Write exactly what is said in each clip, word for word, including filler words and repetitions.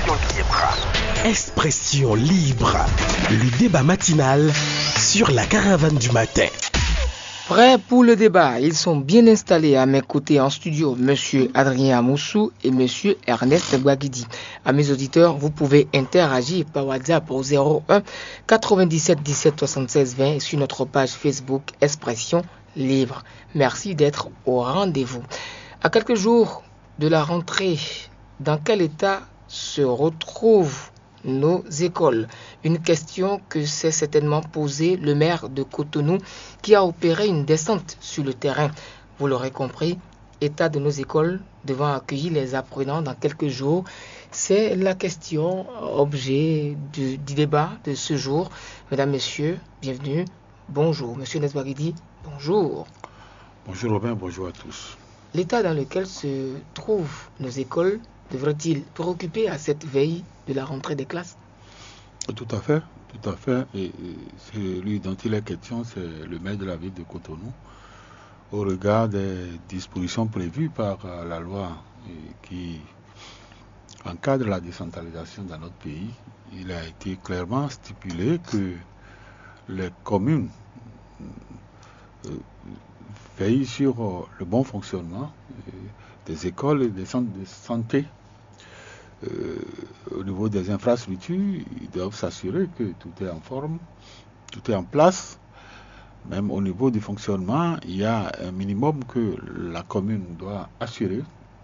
libre. Expression libre. Le débat matinal sur la caravane du matin. Prêts pour le débat, ils sont bien installés à mes côtés en studio, Monsieur Adrien Moussou et Monsieur Ernest Bouaguidi. À mes auditeurs, vous pouvez interagir par WhatsApp au zéro un quatre-vingt-dix-sept dix-sept soixante-seize vingt et sur notre page Facebook Expression Libre. Merci d'être au rendez-vous. À quelques jours de la rentrée, dans quel état se retrouvent nos écoles? Une question que s'est certainement posée le maire de Cotonou qui a opéré une descente sur le terrain. Vous l'aurez compris, état de nos écoles devant accueillir les apprenants dans quelques jours. C'est la question objet du, du débat de ce jour. Mesdames, Messieurs, bienvenue. Bonjour. Monsieur Nesbagidi, bonjour. Bonjour Robin, bonjour à tous. L'état dans lequel se trouvent nos écoles devrait-il préoccuper à cette veille de la rentrée des classes? Tout à fait, tout à fait. Et, et celui dont il est question, c'est le maire de la ville de Cotonou. Au regard des dispositions prévues par la loi et qui encadre la décentralisation dans notre pays, il a été clairement stipulé que les communes euh, veillent sur euh, le bon fonctionnement euh, des écoles et des centres de santé. Euh, au niveau des infrastructures, ils doivent s'assurer que tout est en forme, tout est en place. Même au niveau du fonctionnement, il y a un minimum que la commune doit assurer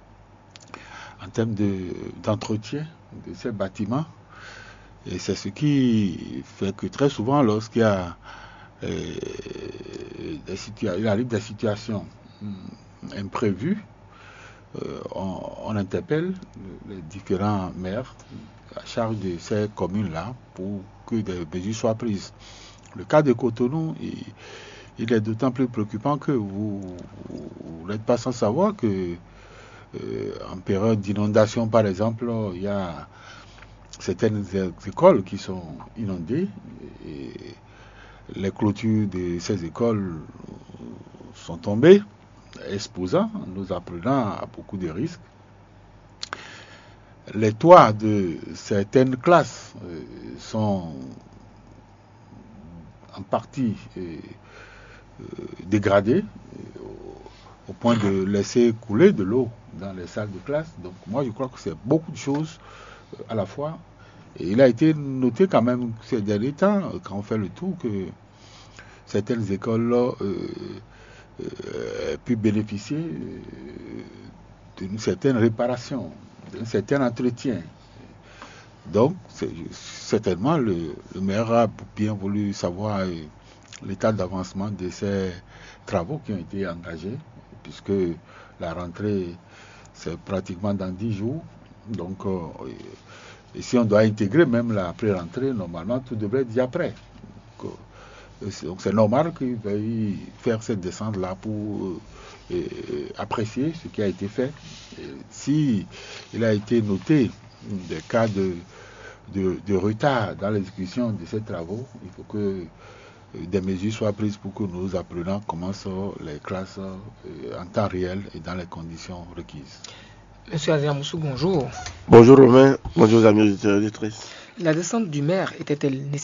en termes de, d'entretien de ces bâtiments. Et c'est ce qui fait que très souvent, lorsqu'il y a euh, des situa- il arrive des situations hum, imprévues, Euh, on, on interpelle les différents maires à charge de ces communes-là pour que des mesures soient prises. Le cas de Cotonou, il, il est d'autant plus préoccupant que vous, vous, vous n'êtes pas sans savoir que euh, en période d'inondation, par exemple, il y a certaines écoles qui sont inondées et les clôtures de ces écoles sont tombées, exposant nos apprenants à beaucoup de risques. Les toits de certaines classes euh, sont en partie euh, euh, dégradés euh, au, au point de laisser couler de l'eau dans les salles de classe. Donc moi je crois que c'est beaucoup de choses euh, à la fois. Et il a été noté quand même ces derniers temps, quand on fait le tour, que certaines écoles euh, Euh, pu bénéficier euh, d'une certaine réparation, d'un certain entretien. Donc, c'est, certainement, le, le maire a bien voulu savoir euh, l'état d'avancement de ces travaux qui ont été engagés, puisque la rentrée, c'est pratiquement dans dix jours. Donc, euh, et si on doit intégrer même la pré-rentrée, normalement, tout devrait être déjà prêt. Donc, donc c'est normal qu'il veuille faire cette descente-là pour euh, euh, apprécier ce qui a été fait. Et si il a été noté des cas de, de, de retard dans l'exécution de ces travaux, il faut que euh, des mesures soient prises pour que nos apprenants commencent les classes euh, en temps réel et dans les conditions requises. Monsieur Adrien Moussou, bonjour. Bonjour Romain, bonjour amis auditeurs et auditrices. La descente du maire était-elle nécessaire?